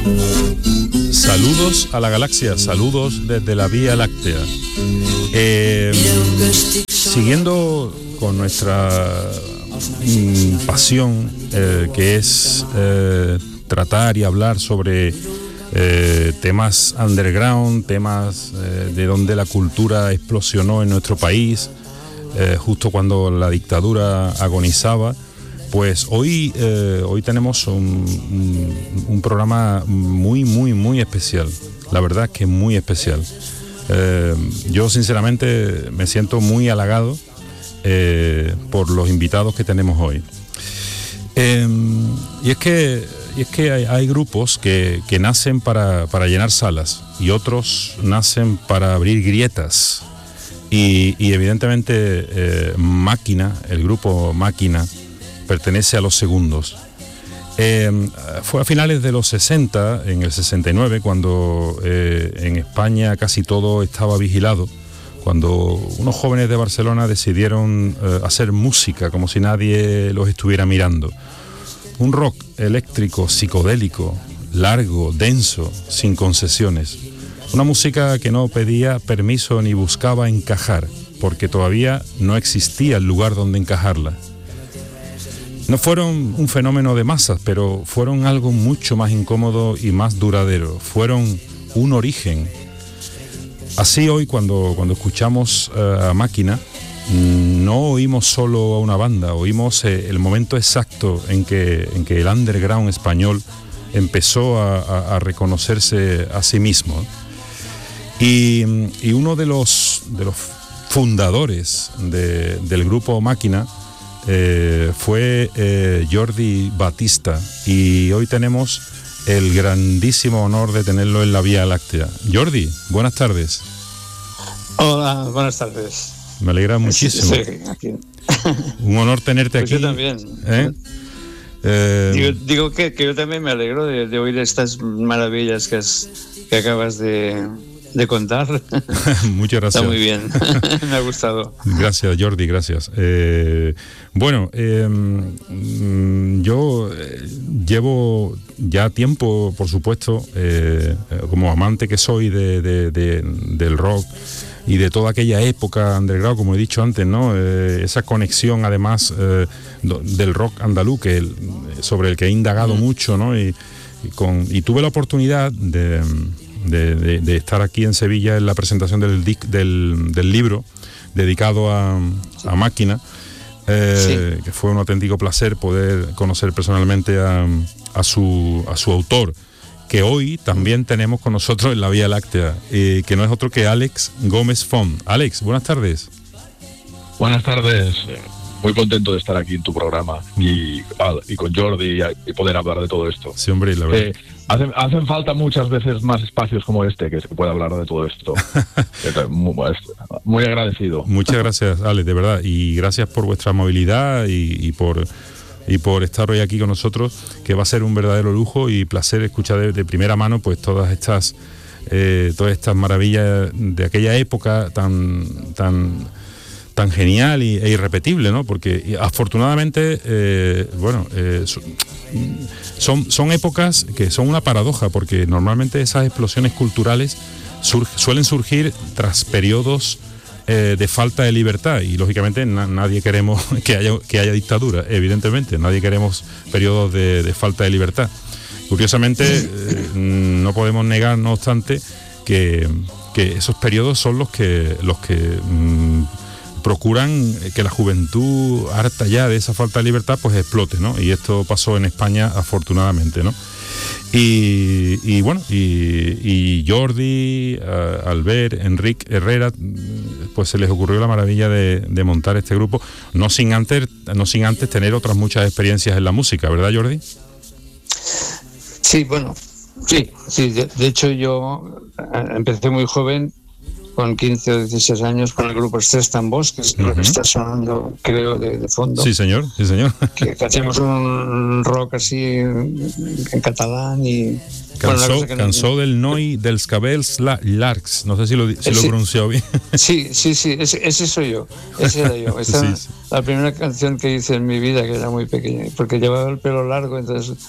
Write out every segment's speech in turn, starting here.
Saludos a la galaxia, saludos desde la Vía Láctea. Siguiendo con nuestra pasión, que es tratar y hablar sobre temas underground, temas de donde la cultura explosionó en nuestro país, justo cuando la dictadura agonizaba. Pues hoy tenemos un programa muy especial. La verdad que muy especial. Yo sinceramente me siento muy halagado por los invitados que tenemos hoy. Y es que hay grupos que nacen para llenar salas y otros nacen para abrir grietas. Y evidentemente Máquina, el grupo Máquina, pertenece a los segundos. Fue a finales de los 60, en el 69, cuando en España casi todo estaba vigilado, cuando unos jóvenes de Barcelona decidieron hacer música como si nadie los estuviera mirando. Un rock eléctrico, psicodélico, largo, denso, sin concesiones. Una música que no pedía permiso ni buscaba encajar, porque todavía no existía el lugar donde encajarla. No fueron un fenómeno de masas, pero fueron algo mucho más incómodo y más duradero. Fueron un origen. Así hoy, cuando escuchamos a Máquina, no oímos solo a una banda, oímos el momento exacto en que el underground español empezó a reconocerse a sí mismo. Y uno de los fundadores del grupo Máquina fue Jordi Batista, y hoy tenemos el grandísimo honor de tenerlo en la Vía Láctea. Jordi, buenas tardes. Hola, buenas tardes. Me alegra muchísimo. Sí, aquí. Un honor tenerte pues aquí. Yo también. Digo que yo también me alegro de oír estas maravillas que acabas de contar. Muchas gracias. Está muy bien. Me ha gustado. Gracias, Jordi, gracias. Bueno, yo llevo ya tiempo, por supuesto, como amante que soy del rock y de toda aquella época underground, como he dicho antes, ¿no? Esa conexión, además, del rock andaluz, sobre el que he indagado mucho, ¿no? Y tuve la oportunidad de estar aquí en Sevilla en la presentación del libro dedicado a Máquina, que fue un auténtico placer poder conocer personalmente a su autor, que hoy también tenemos con nosotros en la Vía Láctea, que no es otro que Alex Gómez Font. Alex, buenas tardes. Buenas tardes. Muy contento de estar aquí en tu programa y con Jordi y poder hablar de todo esto. Sí, hombre, la verdad. Hacen falta muchas veces más espacios como este que se pueda hablar de todo esto. Muy agradecido. Muchas gracias, Alex, de verdad, y gracias por vuestra amabilidad y por estar hoy aquí con nosotros, que va a ser un verdadero lujo y placer escuchar de primera mano pues todas estas maravillas de aquella época tan genial e irrepetible, ¿no? Porque afortunadamente, son épocas que son una paradoja, porque normalmente esas explosiones culturales suelen surgir tras periodos de falta de libertad, y lógicamente nadie queremos que haya dictadura, evidentemente, nadie queremos periodos de falta de libertad. Curiosamente, no podemos negar, no obstante, que esos periodos son los que procuran que la juventud, harta ya de esa falta de libertad, pues explote, ¿no? Y esto pasó en España, afortunadamente, ¿no? Y Jordi, Albert, Enric Herrera, pues se les ocurrió la maravilla de montar este grupo, no sin antes tener otras muchas experiencias en la música, ¿verdad, Jordi? Sí, bueno, sí. De hecho, yo empecé muy joven, con 15 o 16 años, con el grupo Estrés Tambors, que es lo que está sonando, creo, de fondo. Sí, señor. Que hacíamos un rock así en catalán y... Cansó del Noi dels Cabells Largs, no sé si lo he pronunciado bien. Sí, ese soy yo, ese era yo. Esta es la primera canción que hice en mi vida, que era muy pequeña, porque llevaba el pelo largo, entonces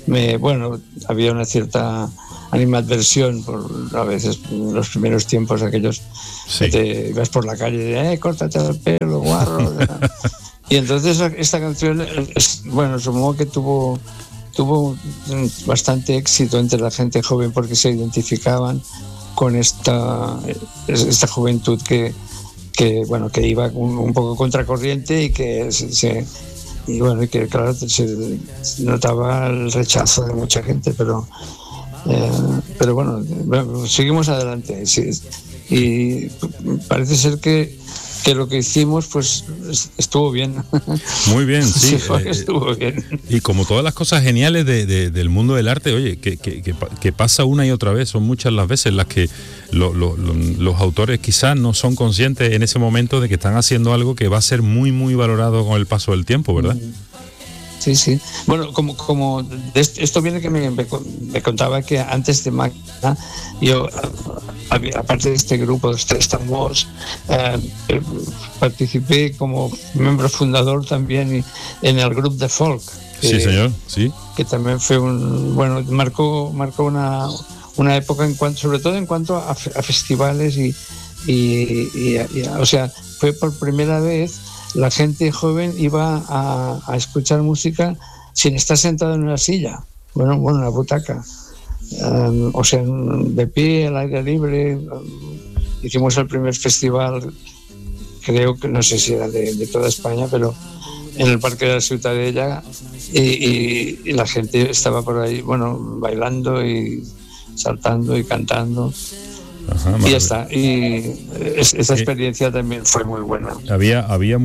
bueno, había una cierta animadversión por a veces en los primeros tiempos aquellos que te ibas por la calle y córtate el pelo, guarro. Y entonces esta canción, bueno, supongo que tuvo bastante éxito entre la gente joven porque se identificaban con esta juventud que iba un poco contracorriente y que que claro se notaba el rechazo de mucha gente, pero bueno, seguimos adelante. Y parece ser que lo que hicimos pues estuvo bien. Muy bien, sí. Estuvo bien. Y como todas las cosas geniales del mundo del arte, oye, que pasa una y otra vez, son muchas las veces las que los autores quizás no son conscientes en ese momento de que están haciendo algo que va a ser muy, muy valorado con el paso del tiempo, ¿verdad? Sí. Bueno, como esto viene que me contaba que antes de Máquina, yo, aparte de este grupo de Stress Tambors, participé como miembro fundador también en el grupo de folk. Sí, señor, sí. Que también fue marcó una época sobre todo en cuanto a festivales y o sea, fue por primera vez la gente joven iba a escuchar música sin estar sentado en una silla, bueno, en una butaca, o sea, de pie, al aire libre. Hicimos el primer festival, creo que no sé si era de toda España, pero en el Parque de la Ciutadella, y la gente estaba por ahí, bueno, bailando y saltando y cantando. Ajá, y ya está. Y esa experiencia también fue muy buena. Había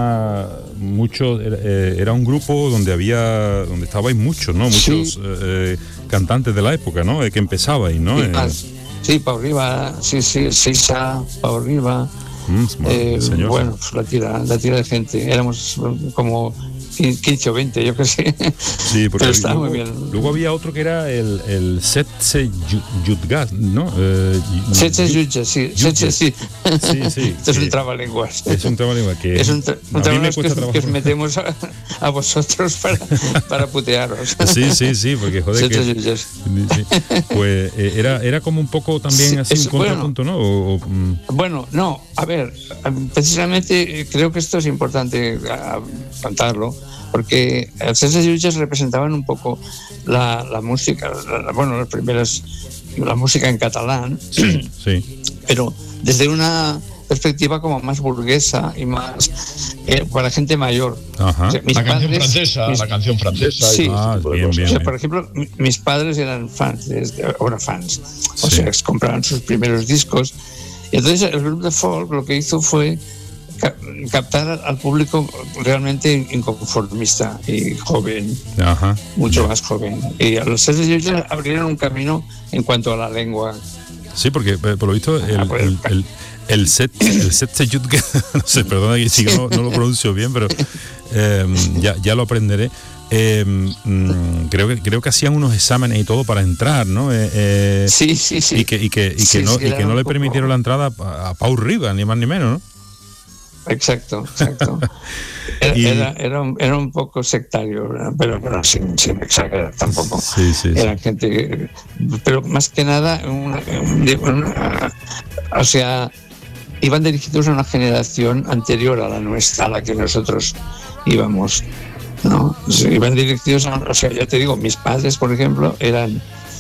era un grupo donde estabais muchos, ¿no? Muchos cantantes de la época, ¿no? Que empezabais, ¿no? Sí, Pau Riba, Sisa, Pau Riba. Bueno, pues la tira de gente. Éramos como 15 o 20, yo que sé. Sí, porque pero estaba muy bien. Luego había otro que era el Setse Jutgas, ¿no? Setse Jutgas, sí. Sí. Esto es un trabalenguas. Es un trabalenguas que es un trabalenguas que os metemos a vosotros para putearos. Sí, porque joder que, sí. Pues era como un poco también así un contrapunto, ¿no? Bueno, no, a ver, precisamente creo que esto es importante contarlo, porque los Sets representaban un poco la música, las primeras, la música en catalán, sí. pero desde una perspectiva como más burguesa y más para gente mayor. Ajá. O sea, la canción francesa. Sí, bien. O sea, por ejemplo, mis padres eran fans, o sea, compraban sus primeros discos. Y entonces el grupo de folk lo que hizo fue captar al público realmente inconformista y joven, mucho más joven. Y a los Sets abrieron un camino en cuanto a la lengua. Sí, porque por lo visto el Setse Jutgas, no sé, perdona que si no lo pronuncio bien, pero ya lo aprenderé. Creo que hacían unos exámenes y todo para entrar, ¿no? Sí. Y que no le permitieron la entrada a Pau Riba, ni más ni menos, ¿no? Exacto. Era un poco sectario, ¿verdad? Pero bueno, sin exagerar tampoco. Sí. Era gente, pero más que nada, o sea, iban dirigidos a una generación anterior a la nuestra, a la que nosotros íbamos, ¿no? Iban dirigidos o sea, ya te digo, mis padres, por ejemplo, eran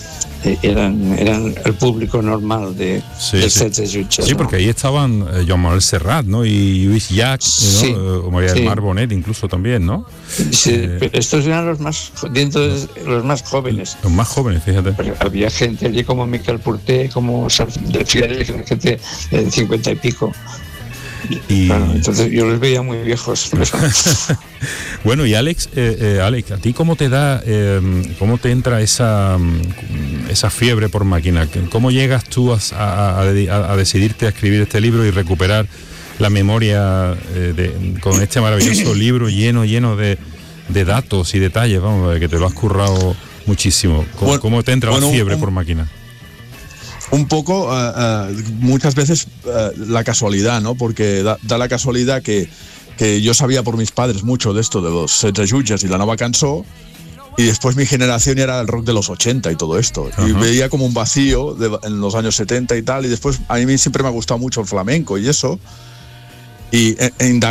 el público normal de Sets Jutgas. Sí, porque ahí estaban Joan Manuel Serrat, ¿no? Y Luis Llach, ¿no? O María del Mar Bonet incluso también, ¿no? Sí, estos eran los más jóvenes. Los más jóvenes, fíjate. Pero había gente allí como Miquel Porter, como gente de 50 y pico. Claro, entonces yo los veía muy viejos. Bueno, y Alex, ¿a ti cómo te entra esa fiebre por Máquina? ¿Cómo llegas tú a decidirte a escribir este libro y recuperar la memoria con este maravilloso libro lleno de datos y detalles, vamos, que te lo has currado muchísimo? ¿Cómo te entra la fiebre por Máquina? Un poco, muchas veces la casualidad, ¿no? Porque da la casualidad que yo sabía por mis padres mucho de esto, de los Sets Jutgas y la nova cançó, Y después mi generación era el rock de los 80 y todo esto. Uh-huh. Y veía como un vacío en los años 70 y tal. Y después a mí siempre me ha gustado mucho el flamenco y eso. Y